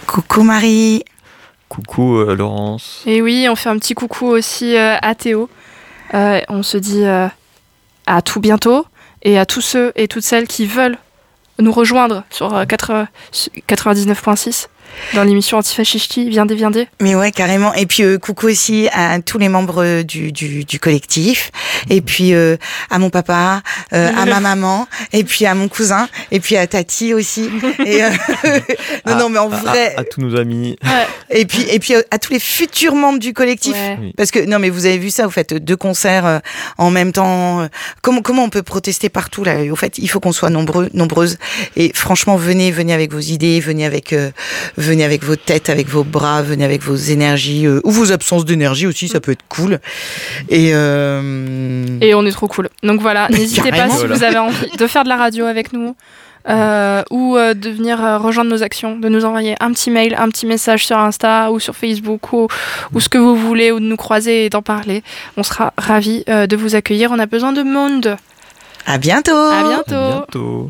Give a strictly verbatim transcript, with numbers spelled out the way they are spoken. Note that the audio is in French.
Coucou Marie. Coucou euh, Laurence. Et oui, on fait un petit coucou aussi euh, à Théo. Euh, on se dit euh, à tout bientôt et à tous ceux et toutes celles qui veulent nous rejoindre sur euh, quatre-vingt-dix-neuf virgule six dans l'émission Antifascisti. Viendez, viendez. Mais ouais, carrément. Et puis euh, coucou aussi à tous les membres du, du, du collectif. Et puis euh, à mon papa, euh, à ma maman, et puis à mon cousin, et puis à Tati aussi. Et, euh, non, à, non, mais en vrai. À, à tous nos amis. Ouais. Et puis, et puis à tous les futurs membres du collectif. Ouais. Oui. Parce que, non, mais vous avez vu ça, vous faites deux concerts euh, en même temps. Comment, comment on peut protester partout, là? Au fait, il faut qu'on soit nombreux, nombreuses. Et franchement, venez, venez avec vos idées, venez avec, euh, venez avec vos têtes, avec vos bras, venez avec vos énergies, euh, ou vos absences d'énergie aussi, ça peut être cool. Et, euh... Et on est trop cool. Donc voilà, n'hésitez pas si Voilà. vous avez envie de faire de la radio avec nous. Euh, ou euh, de venir euh, rejoindre nos actions, de nous envoyer un petit mail, un petit message sur Insta ou sur Facebook ou, ou ce que vous voulez, ou de nous croiser et d'en parler. On sera ravis euh, de vous accueillir. On a besoin de monde. À bientôt. À bientôt. À bientôt.